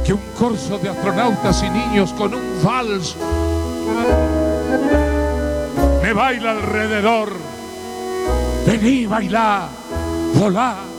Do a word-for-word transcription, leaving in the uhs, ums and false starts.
que un corso de astronautas y niños con un vals me baila alrededor. Vení, bailá, volá.